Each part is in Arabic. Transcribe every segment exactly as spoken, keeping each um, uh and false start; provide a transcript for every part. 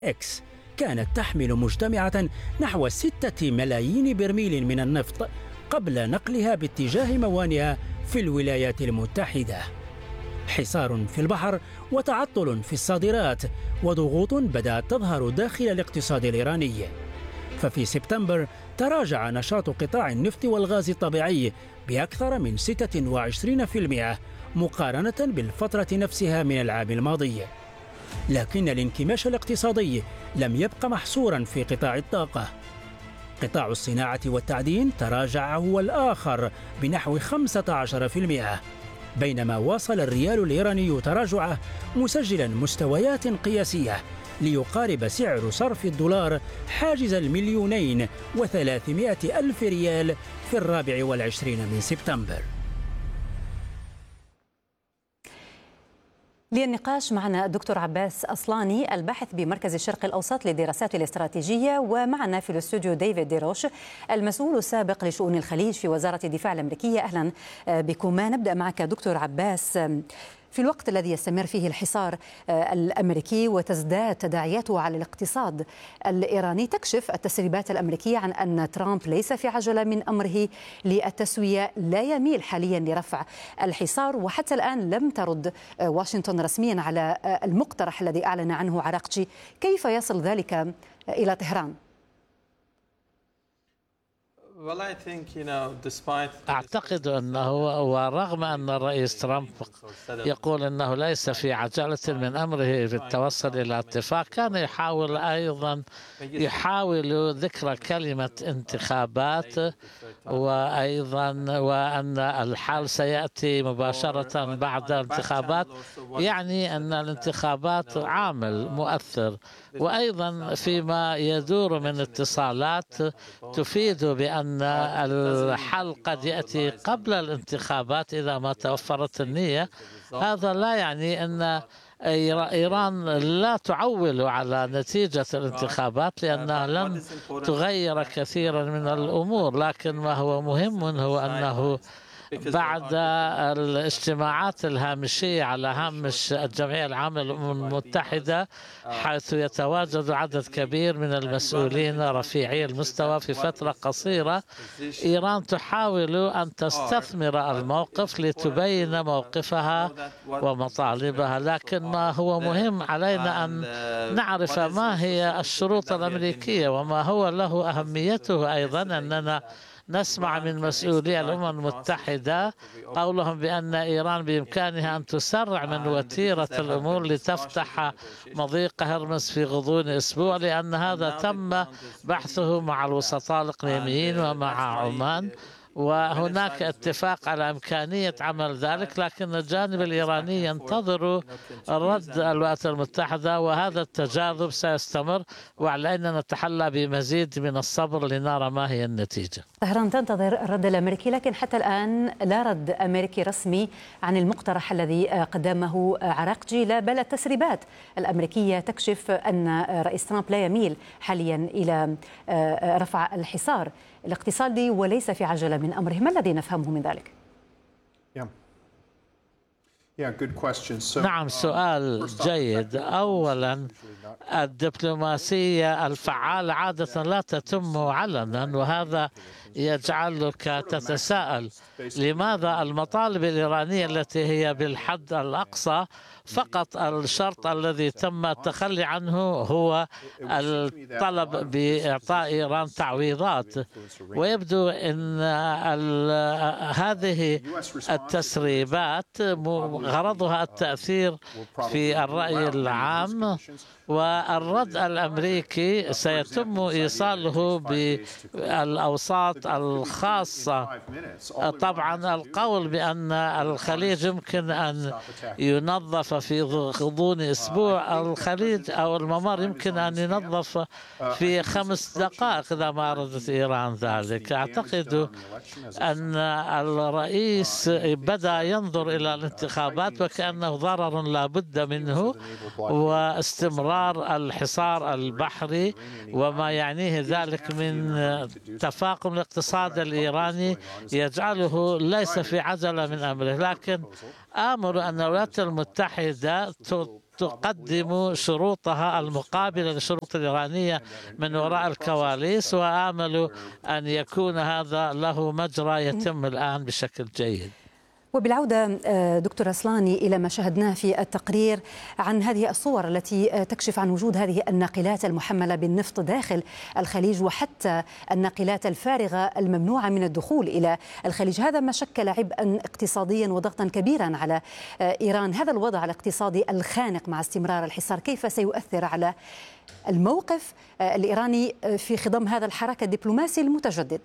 إكس كانت تحمل مجتمعة نحو ستة ملايين برميل من النفط قبل نقلها باتجاه موانئها في الولايات المتحدة. حصار في البحر وتعطل في الصادرات وضغوط بدأت تظهر داخل الاقتصاد الإيراني. ففي سبتمبر تراجع نشاط قطاع النفط والغاز الطبيعي بأكثر من ستة وعشرين بالمئة مقارنة بالفترة نفسها من العام الماضي. لكن الانكماش الاقتصادي لم يبق محصورا في قطاع الطاقة. قطاع الصناعة والتعدين تراجع هو الآخر بنحو خمسة عشر بالمئة، بينما واصل الريال الإيراني تراجعه مسجلا مستويات قياسية ليقارب سعر صرف الدولار حاجز المليونين وثلاثمائة ألف ريال في الرابع والعشرين من سبتمبر. للنقاش معنا الدكتور عباس أصلاني الباحث بمركز الشرق الأوسط للدراسات الاستراتيجية، ومعنا في الاستوديو ديفيد ديروش المسؤول السابق لشؤون الخليج في وزارة الدفاع الأمريكية. أهلا بكما. نبدأ معك دكتور عباس. في الوقت الذي يستمر فيه الحصار الأمريكي وتزداد تداعياته على الاقتصاد الإيراني، تكشف التسريبات الأمريكية عن أن ترامب ليس في عجلة من أمره للتسوية، لا يميل حاليا لرفع الحصار، وحتى الآن لم ترد واشنطن رسميا على المقترح الذي أعلن عنه عراقجي. كيف يصل ذلك إلى طهران؟ أعتقد أنه ورغم أن الرئيس ترامب يقول أنه ليس في عجلة من أمره بالتوصل إلى اتفاق، كان يحاول أيضا يحاول ذكر كلمة انتخابات، وأيضا وأن الحال سيأتي مباشرة بعد الانتخابات، يعني أن الانتخابات عامل مؤثر. وأيضا فيما يدور من اتصالات تفيد بأن الحل قد يأتي قبل الانتخابات إذا ما توفرت النية. هذا لا يعني أن إيران لا تعول على نتيجة الانتخابات، لأنها لن تغير كثيرا من الأمور، لكن ما هو مهم هو أنه بعد الاجتماعات الهامشية على هامش الجمعية العامة للأمم المتحدة، حيث يتواجد عدد كبير من المسؤولين رفيعي المستوى في فترة قصيرة، إيران تحاول أن تستثمر الموقف لتبين موقفها ومطالبها. لكن ما هو مهم علينا أن نعرف ما هي الشروط الأمريكية وما هو له أهميته أيضا. أننا نسمع من مسؤولي الأمم المتحدة قولهم بأن إيران بإمكانها أن تسرع من وتيرة الأمور لتفتح مضيق هرمز في غضون أسبوع، لأن هذا تم بحثه مع الوسطاء الإقليميين ومع عمان، وهناك اتفاق على إمكانية عمل ذلك. لكن الجانب الإيراني ينتظر رد الولايات المتحدة، وهذا التجاذب سيستمر، وعلينا نتحلى بمزيد من الصبر لنرى ما هي النتيجة. طهران تنتظر الرد الأمريكي، لكن حتى الآن لا رد أمريكي رسمي عن المقترح الذي قدمه عراقجي، لا بل التسريبات الأمريكية تكشف أن رئيس ترامب لا يميل حاليا إلى رفع الحصار الاقتصادي وليس في عجلة من أمره. ما الذي نفهمه من ذلك؟ نعم، سؤال جيد. أولا، الدبلوماسية الفعالة عادة لا تتم علنا، وهذا يجعلك تتساءل لماذا المطالب الإيرانية التي هي بالحد الأقصى فقط الشرط الذي تم التخلي عنه هو الطلب بإعطاء إيران تعويضات. ويبدو أن هذه التسريبات غرضها التأثير في الرأي العام، والرد الأمريكي سيتم إيصاله بالأوساط الخاصة. طبعا القول بأن الخليج يمكن أن ينظف في غضون أسبوع، الخليج أو الممر يمكن أن ينظف في خمس دقائق إذا ما أردت إيران ذلك. أعتقد أن الرئيس بدأ ينظر إلى الانتخابات وكأنه ضرر لا بد منه، واستمرار الحصار البحري وما يعنيه ذلك من تفاقم الاقتصاد الإيراني يجعله ليس في عجلة من أمره. لكن آمل أن الولايات المتحدة تقدم شروطها المقابلة للشروط الإيرانية من وراء الكواليس، وآمل أن يكون هذا له مجرى يتم الآن بشكل جيد. وبالعودة دكتور أصلاني إلى ما شاهدناه في التقرير عن هذه الصور التي تكشف عن وجود هذه الناقلات المحملة بالنفط داخل الخليج، وحتى الناقلات الفارغة الممنوعة من الدخول إلى الخليج، هذا ما شكل عبئا اقتصاديا وضغطا كبيرا على إيران. هذا الوضع الاقتصادي الخانق مع استمرار الحصار كيف سيؤثر على الموقف الإيراني في خضم هذا الحراك الدبلوماسي المتجدد؟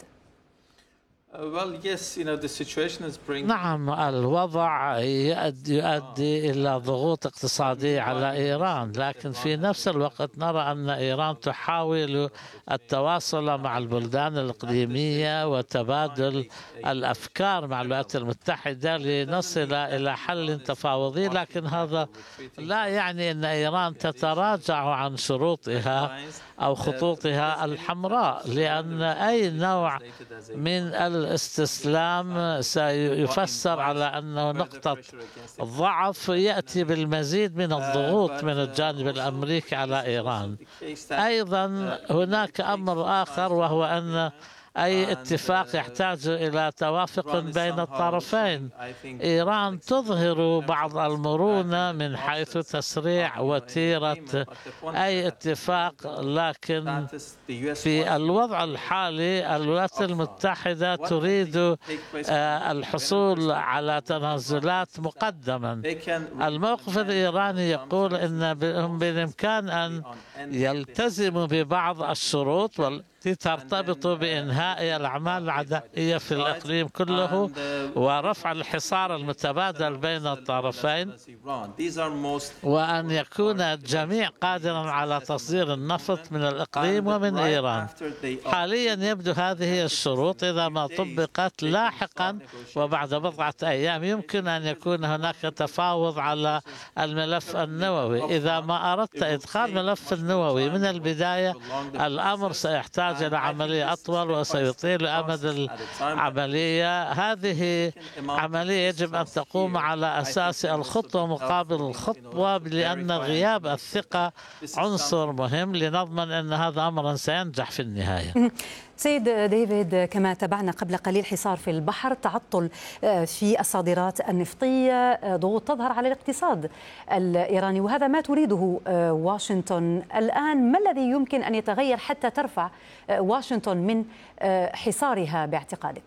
نعم، الوضع يؤدي إلى ضغوط اقتصادية على إيران، لكن في نفس الوقت نرى أن إيران تحاول التواصل مع البلدان الإقليمية وتبادل الأفكار مع الولايات المتحدة لنصل إلى حل تفاوضي، لكن هذا لا يعني أن إيران تتراجع عن شروطها أو خطوطها الحمراء، لأن أي نوع من الاستسلام سيفسر على أنه نقطة ضعف يأتي بالمزيد من الضغوط من الجانب الأمريكي على إيران. أيضا هناك أمر آخر، وهو أن أي اتفاق يحتاج إلى توافق بين الطرفين. إيران تظهر بعض المرونة من حيث تسريع وتيرة أي اتفاق، لكن في الوضع الحالي الولايات المتحدة تريد الحصول على تنازلات مقدما. الموقف الإيراني يقول إن بالإمكان أن يلتزموا ببعض الشروط والتي ترتبط بإنهاء الأعمال العدائية في الإقليم كله ورفع الحصار المتبادل بين الطرفين، وأن يكون الجميع قادرا على تصدير النفط من الإقليم ومن إيران. حاليا يبدو هذه الشروط إذا ما طبقت لاحقا وبعد بضعة أيام يمكن أن يكون هناك تفاوض على الملف النووي. إذا ما أردت إدخال ملف النووي من البداية الأمر سيحتاج إلى عملية أطول وسيطيل أمد العملية. هذه عملية يجب أن تقوم على أساس الخطوة مقابل الخطوة، لأن غياب الثقة عنصر مهم لنضمن أن هذا أمر سينجح في النهاية. سيد ديفيد، كما تابعنا قبل قليل حصار في البحر، تعطل في الصادرات النفطية، ضغوط تظهر على الاقتصاد الإيراني، وهذا ما تريده واشنطن الآن. ما الذي يمكن أن يتغير حتى ترفع واشنطن من حصارها باعتقادك؟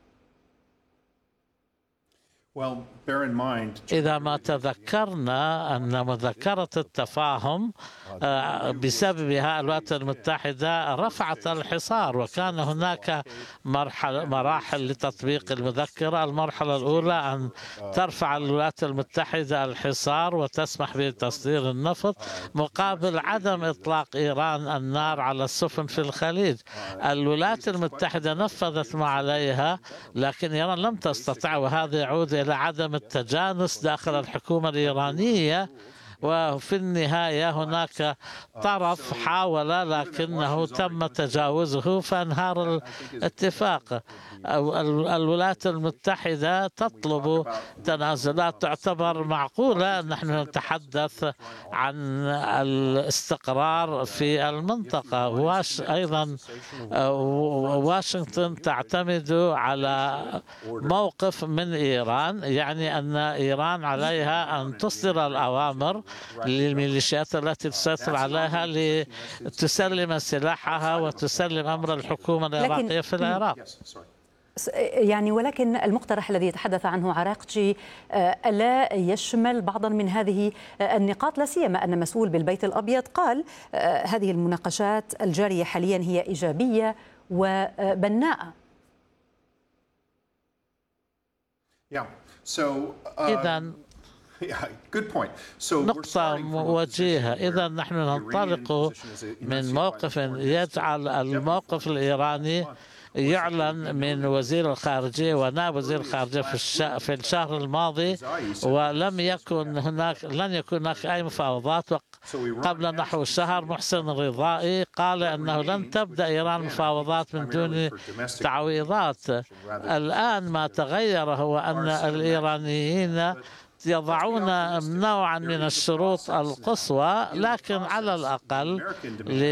إذا ما تذكرنا أن مذكرة التفاهم بسببها الولايات المتحدة رفعت الحصار، وكان هناك مرحلة مراحل لتطبيق المذكرة. المرحلة الأولى أن ترفع الولايات المتحدة الحصار وتسمح بتصدير النفط مقابل عدم إطلاق إيران النار على السفن في الخليج. الولايات المتحدة نفذت ما عليها، لكن إيران لم تستطع، وهذا يعود إلى عدم التجانس داخل الحكومة الإيرانية. وفي النهاية هناك طرف حاول لكنه تم تجاوزه فانهار الاتفاق. الولايات المتحدة تطلب تنازلات تعتبر معقولة. نحن نتحدث عن الاستقرار في المنطقة. واش أيضا واشنطن تعتمد على موقف من إيران، يعني أن إيران عليها أن تصدر الأوامر للميليشيات التي تسيطر عليها لتسلم سلاحها وتسلم أمر الحكومة العراقية في العراق. يعني ولكن المقترح الذي يتحدث عنه عراقجي ألا يشمل بعضا من هذه النقاط؟ لا سيما أن مسؤول بالبيت الأبيض قال هذه المناقشات الجارية حاليا هي إيجابية وبناءة. إذا نقطة وجيهة. إذا نحن ننطلق من موقف يجعل الموقف الإيراني يعلن من وزير الخارجية ونائب وزير الخارجية في الشهر في الشهر الماضي، ولم يكن هناك لن يكون هناك أي مفاوضات. قبل نحو شهر محسن الرضائي قال أنه لن تبدأ إيران مفاوضات من دون تعويضات. الآن ما تغير هو أن الإيرانيين يضعون نوعا من الشروط القصوى، لكن على الأقل